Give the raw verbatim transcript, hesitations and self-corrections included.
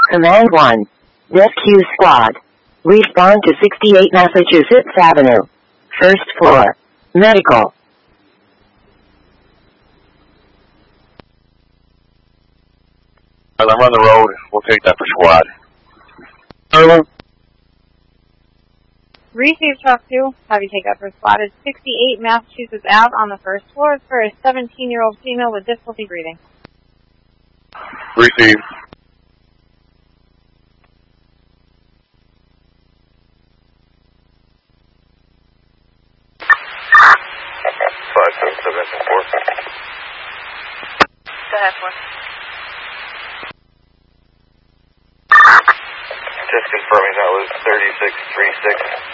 Command one. Rescue Squad. Respond to sixty-eight Massachusetts Avenue. First floor. Medical. As I'm on the road, we'll take that for squad. Over. Receive Truck two. Have you take that for squad. It's sixty-eight Massachusetts Ave on the first floor for a seventeen-year-old female with difficulty breathing. Receive. Five seven seven four. Go ahead, four. Just confirming that was thirty-six three six.